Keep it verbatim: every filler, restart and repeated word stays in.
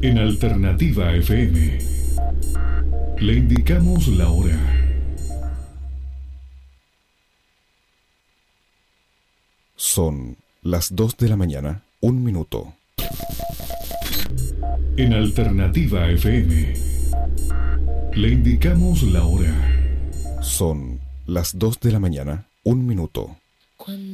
En Alternativa F M le indicamos la hora. Son las dos de la mañana, un minuto. En Alternativa F M le indicamos la hora. Son las dos de la mañana, un minuto. Cuando